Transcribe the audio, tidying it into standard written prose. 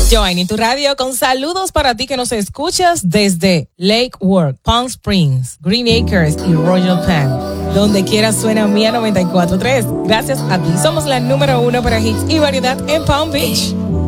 Join tu radio con saludos para ti que nos escuchas desde Lake Worth, Palm Springs, Green Acres y Royal Palm. Donde quiera suena Mía 94.3. Gracias a ti. Somos la número 1 para hits y variedad en Palm Beach.